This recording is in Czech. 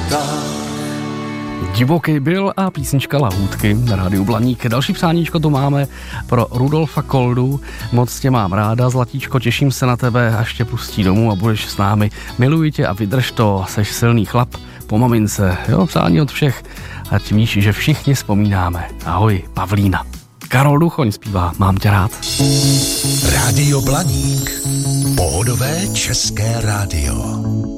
Divoký byl a písnička Lahůdky na rádiu Blaník. Další přáníčko tu máme pro Rudolfa Koldu. Moc tě mám ráda, zlatíčko, těším se na tebe, až tě pustí domů a budeš s námi. Miluji tě a vydrž to, seš silný chlap, po mamince. Jo, přání od všech, ať víš, že všichni vzpomínáme. Ahoj, Pavlína. Karol Duchoň zpívá Mám tě rád. Rádio Blaník. Pohodové české rádio.